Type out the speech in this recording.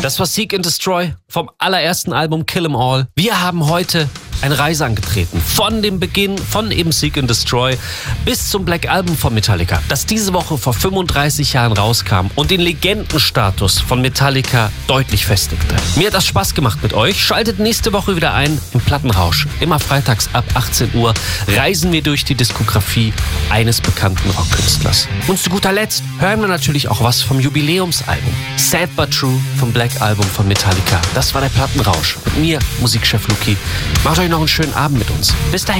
Das war Seek and Destroy vom allerersten Album Kill 'Em All. Wir haben heute eine Reise angetreten. Von dem Beginn von eben Seek and Destroy bis zum Black Album von Metallica, das diese Woche vor 35 Jahren rauskam und den Legendenstatus von Metallica deutlich festigte. Mir hat das Spaß gemacht mit euch. Schaltet nächste Woche wieder ein im Plattenrausch. Immer freitags ab 18 Uhr reisen wir durch die Diskografie eines bekannten Rockkünstlers. Und zu guter Letzt hören wir natürlich auch was vom Jubiläumsalbum Sad But True vom Black Album von Metallica. Das war der Plattenrausch mit mir, Musikchef Luki. Macht euch noch einen schönen Abend mit uns. Bis dahin.